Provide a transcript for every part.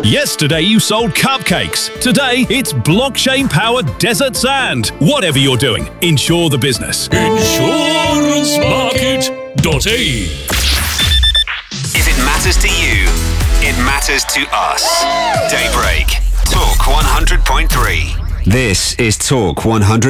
Yesterday you sold cupcakes. Today it's blockchain-powered desert sand. Whatever you're doing, insure the business. InsuranceMarket.ie. If it matters to you, it matters to us. Daybreak. Talk 100.3. This is Talk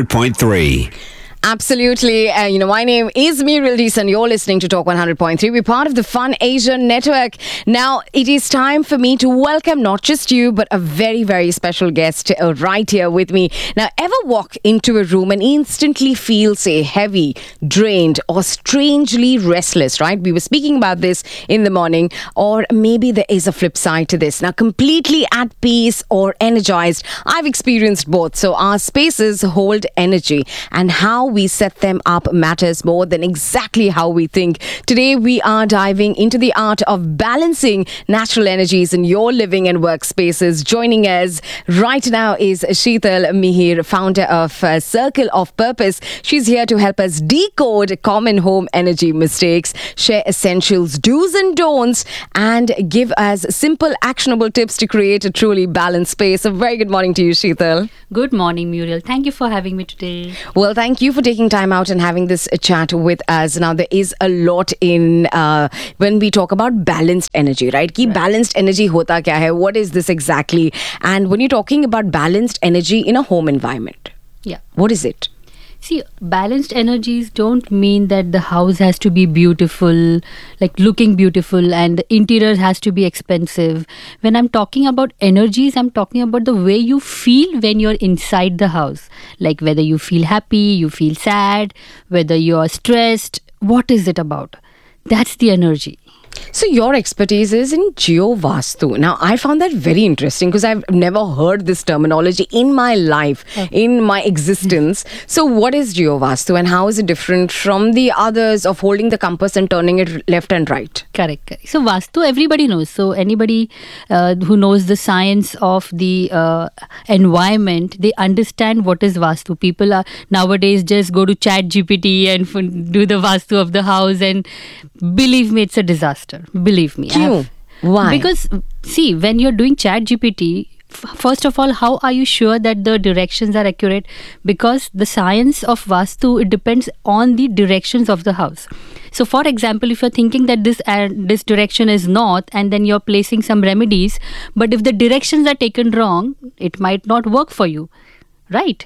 100.3. Absolutely. My name is Muriel Dees and you're listening to Talk 100.3. We're part of the Fun Asia Network. Now, it is time for me to welcome not just you, but a very, very special guest right here with me. Now, ever walk into a room and instantly feel, say, heavy, drained, or strangely restless, right? We were speaking about this in the morning. Or maybe there is a flip side to this. Now, completely at peace or energized. I've experienced both. So our spaces hold energy, and how we set them up matters more than exactly how we think. Today, we are diving into the art of balancing natural energies in your living and workspaces. Joining us right now is Sheetal Mihir, founder of Circle of Purpose. She's here to help us decode common home energy mistakes, share essentials, do's and don'ts, and give us simple, actionable tips to create a truly balanced space. A very good morning to you, Sheetal. Good morning, Muriel. Thank you for having me today. Well, thank you for taking time out and having this chat with us. Now, there is a lot in when we talk about balanced energy, right? Ki balanced energy hota kya hai? What is this exactly? And when you're talking about balanced energy in a home environment, what is it? See, balanced energies don't mean that the house has to be beautiful, like looking beautiful, and the interior has to be expensive. When I'm talking about energies, I'm talking about the way you feel when you're inside the house. Like whether you feel happy, you feel sad, whether you're stressed. What is it about? That's the energy. So your expertise is in Geovastu. Now, I found that very interesting because I've never heard this terminology in my life, in my existence. So what is Geovastu and how is it different from the others of holding the compass and turning it left and right? Correct. So Vastu, everybody knows. So anybody who knows the science of the environment, they understand what is Vastu. People are nowadays just go to ChatGPT and do the Vastu of the house, and believe me, it's a disaster. Believe me. Why? Because see, when you're doing ChatGPT, first of all, how are you sure that the directions are accurate? Because the science of Vastu, it depends on the directions of the house. So for example, if you're thinking that this direction is north, and then you're placing some remedies, but if the directions are taken wrong, it might not work for you, right?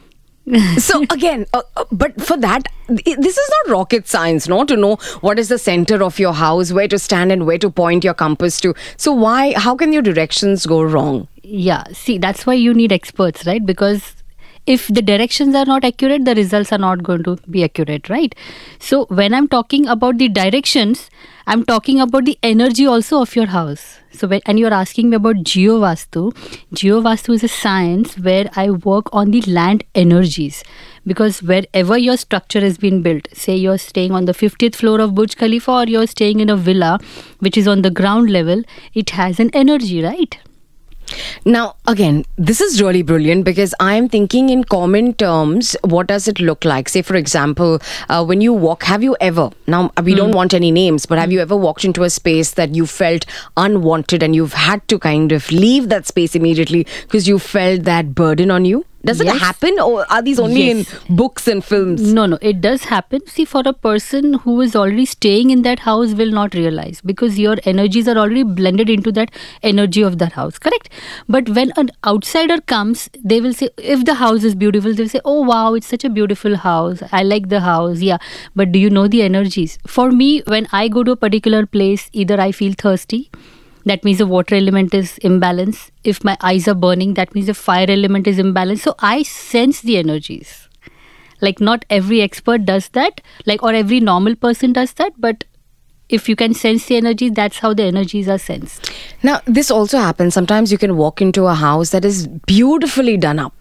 So again, but for that, this is not rocket science, no? To know what is the center of your house, where to stand and where to point your compass to. So how can your directions go wrong? Yeah, see, that's why you need experts, right? Because if the directions are not accurate, the results are not going to be accurate, right? So when I'm talking about the directions, I'm talking about the energy also of your house. So and you're asking me about Geovastu. Geovastu is a science where I work on the land energies. Because wherever your structure has been built, say you're staying on the 50th floor of Burj Khalifa, or you're staying in a villa which is on the ground level, it has an energy, right? Now, again, this is really brilliant because I'm thinking in common terms, what does it look like? Say, for example, when you walk, have you ever, now we don't want any names, but have you ever walked into a space that you felt unwanted and you've had to kind of leave that space immediately because you felt that burden on you? Does it happen, or are these only in books and films? No, it does happen. See, for a person who is already staying in that house will not realize, because your energies are already blended into that energy of that house, correct? But when an outsider comes, they will say, if the house is beautiful, they'll say, oh wow, it's such a beautiful house. I like the house. Yeah. But do you know the energies? For me, when I go to a particular place, either I feel thirsty, that means the water element is imbalanced. If my eyes are burning, that means the fire element is imbalanced. So I sense the energies. Like not every expert does that, or every normal person does that, but if you can sense the energy, that's how the energies are sensed. Now, this also happens. Sometimes you can walk into a house that is beautifully done up,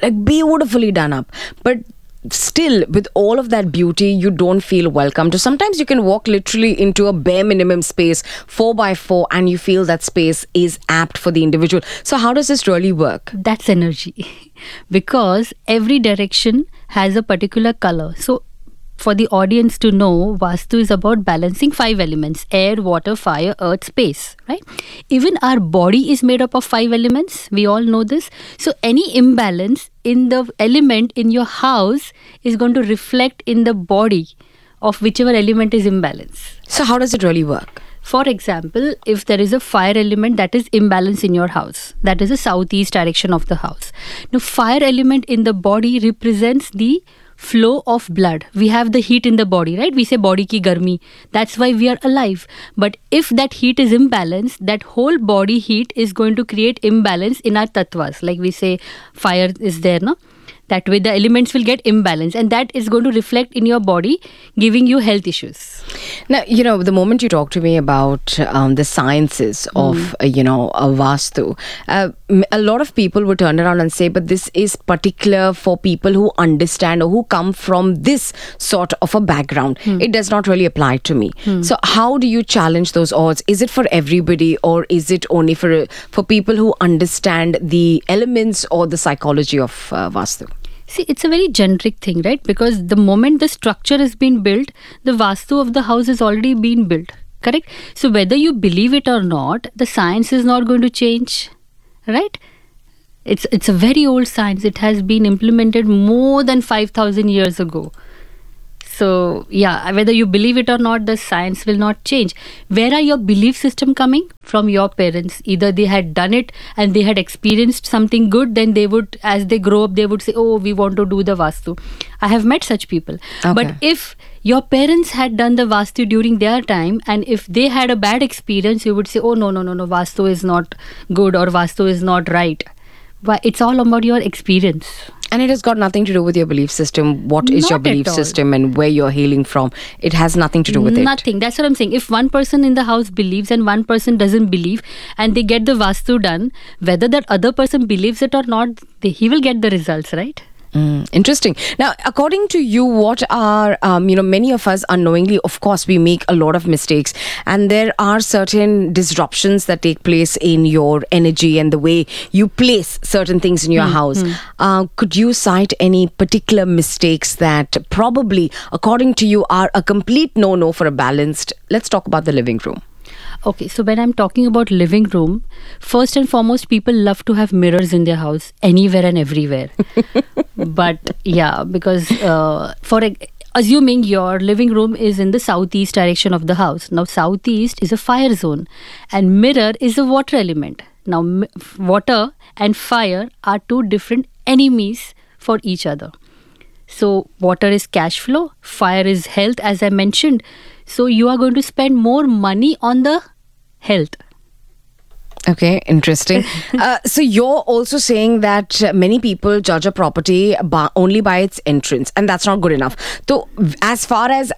but still, with all of that beauty, you don't feel welcome. So sometimes you can walk literally into a bare minimum space, 4x4, and you feel that space is apt for the individual. So how does this really work? That's energy. Because every direction has a particular color. So for the audience to know, Vastu is about balancing 5 elements: air, water, fire, earth, space, right? Even our body is made up of 5 elements. We all know this. So any imbalance in the element in your house is going to reflect in the body of whichever element is imbalanced. So how does it really work? For example, if there is a fire element that is imbalance in your house, that is the southeast direction of the house. Now, fire element in the body represents the flow of blood. We have the heat in the body, right? We say body ki garmi. That's why we are alive. But if that heat is imbalanced, that whole body heat is going to create imbalance in our tattvas. Like we say fire is there, no? That way the elements will get imbalanced, and that is going to reflect in your body, giving you health issues. Now, the moment you talk to me about the sciences of, Vastu, a lot of people would turn around and say, but this is particular for people who understand or who come from this sort of a background. It does not really apply to me. So how do you challenge those odds? Is it for everybody, or is it only for people who understand the elements or the psychology of Vastu? See, it's a very generic thing, right? Because the moment the structure has been built, the Vastu of the house has already been built, correct? So whether you believe it or not, the science is not going to change, right? It's a very old science. It has been implemented more than 5,000 years ago. So, yeah, whether you believe it or not, the science will not change. Where are your belief system coming? From your parents. Either they had done it and they had experienced something good, then they would, as they grow up, they would say, oh, we want to do the Vastu. I have met such people. Okay. But if your parents had done the Vastu during their time, and if they had a bad experience, you would say, oh, no, Vastu is not good or Vastu is not right. But it's all about your experience. And it has got nothing to do with your belief system. What is your Not at belief all. system and where you're hailing from? It has nothing to do with it. Nothing. That's what I'm saying. If one person in the house believes and one person doesn't believe, and they get the Vastu done, whether that other person believes it or not, he will get the results, right? Interesting. Now, according to you, what are, many of us unknowingly, of course, we make a lot of mistakes, and there are certain disruptions that take place in your energy and the way you place certain things in your house. Could you cite any particular mistakes that probably, according to you, are a complete no-no for a balanced? Let's talk about the living room. Okay, so when I'm talking about living room, first and foremost, people love to have mirrors in their house, anywhere and everywhere. But yeah, because assuming your living room is in the southeast direction of the house. Now, southeast is a fire zone and mirror is a water element. Now, water and fire are two different enemies for each other. So, water is cash flow, fire is health, as I mentioned. So, you are going to spend more money on the health. Okay, interesting. So you're also saying that many people judge a property only by its entrance, and that's not good enough. So, as far as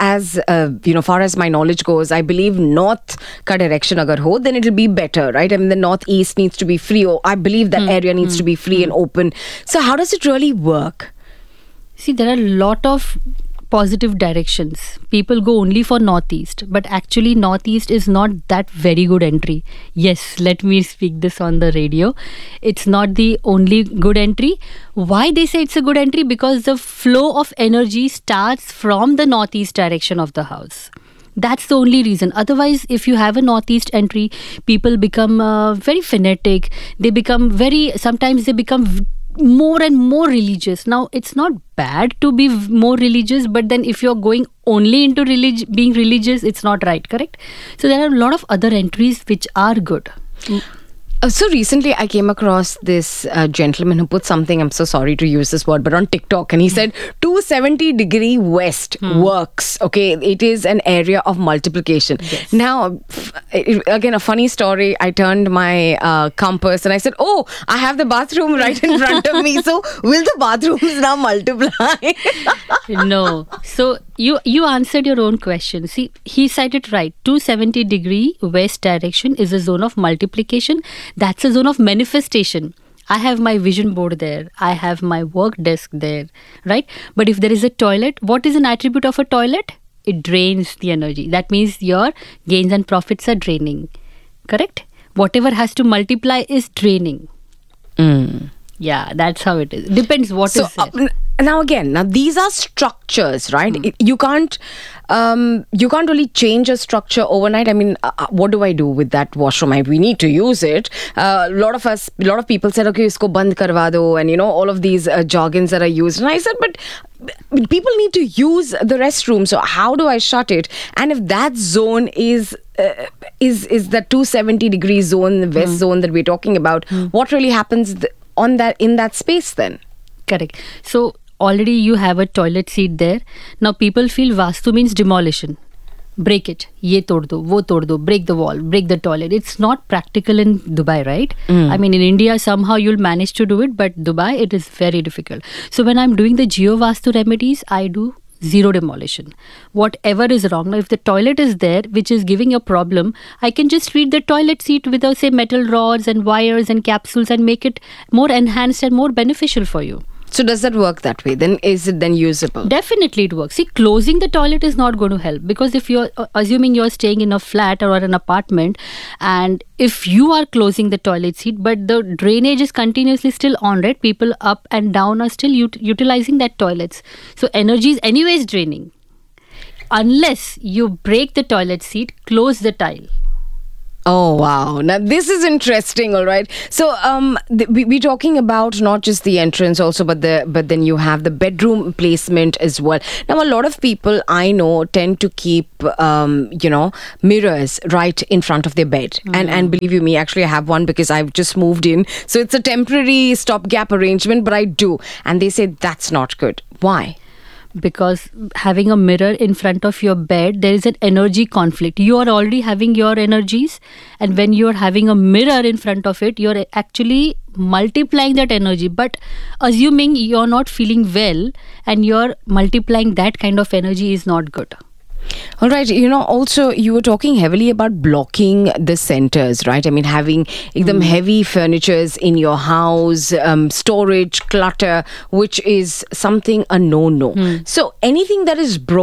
my knowledge goes, I believe north ka direction agar ho, then it'll be better, right? I mean, the northeast needs to be free. Or I believe that area needs to be free and open. So, how does it really work? See, there are a lot of positive directions. People go only for northeast, but actually northeast is not that very good entry. Yes, let me speak this on the radio. It's not the only good entry. Why they say it's a good entry? Because the flow of energy starts from the northeast direction of the house. That's the only reason. Otherwise, if you have a northeast entry, people become very fanatic. Sometimes they become more and more religious. Now, it's not bad to be more religious, but then if you're going only into being religious, it's not right, correct? So there are a lot of other entries which are good. So recently I came across this gentleman who put something, I'm so sorry to use this word, but on TikTok, and he said 270 west works. Okay, it is an area of multiplication. Yes. Now, again, a funny story. I turned my compass and I said, oh, I have the bathroom right in front of me. So will the bathrooms now multiply? No. So you answered your own question. See, he said it right. 270 west direction is a zone of multiplication. That's a zone of manifestation. I have my vision board there. I have my work desk there, right? But if there is a toilet, what is an attribute of a toilet? It drains the energy. That means your gains and profits are draining, correct? Whatever has to multiply is draining. Yeah, that's how it is. Depends what is there. Now these are structures, right? You can't really change a structure overnight. I mean, what do I do with that washroom? We need to use it. A lot of people said, okay, isko band karwa do, and all of these jargons that are used. And I said, but people need to use the restroom. So how do I shut it? And if that zone is the 270-degree zone, the west zone that we're talking about, what really happens in that space then? Correct. So already you have a toilet seat there. Now people feel Vastu means demolition. Break it. Ye tod do, wo tod do, break the wall, break the toilet. It's not practical in Dubai, right? I mean, in India, somehow you'll manage to do it, but Dubai, it is very difficult. So when I'm doing the Geo Vastu remedies, I do zero demolition. Whatever is wrong, now if the toilet is there, which is giving a problem, I can just treat the toilet seat with, say, metal rods and wires and capsules and make it more enhanced and more beneficial for you. So does that work that way? Then is it then usable? Definitely it works. See, closing the toilet is not going to help, because if you're assuming you're staying in a flat or an apartment, and if you are closing the toilet seat but the drainage is continuously still on, right? People up and down are still utilizing that toilets. So energy is anyways draining. Unless you break the toilet seat, close the tile. Oh, wow. Now, this is interesting, all right. So, we're talking about not just the entrance also, but then you have the bedroom placement as well. Now, a lot of people I know tend to keep, mirrors right in front of their bed. And believe you me, actually, I have one because I've just moved in. So, it's a temporary stopgap arrangement, but I do. And they say that's not good. Why? Because having a mirror in front of your bed, there is an energy conflict. You are already having your energies, and when you are having a mirror in front of it, you're actually multiplying that energy. But assuming you're not feeling well and you're multiplying that kind of energy is not good. All right. Also, you were talking heavily about blocking the centers, right? I mean, having heavy furnitures in your house, storage, clutter, which is something a no-no. So anything that is broken